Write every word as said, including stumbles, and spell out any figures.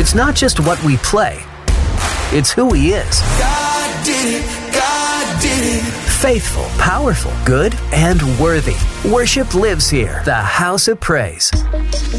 It's not just what we play, it's who He is. God did it, God did it. Faithful, powerful, good, and worthy. Worship lives here. The House of Praise.